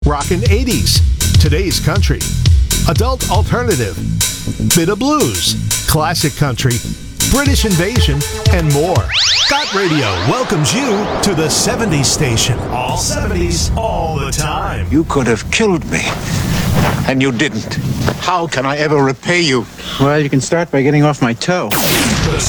Rockin' 80s, today's country, adult alternative, bit of blues, classic country, British invasion, and more. Got Radio welcomes you to the 70s station. All 70s, all the time. You could have killed me, and you didn't. How can I ever repay you? Well, you can start by getting off my toe.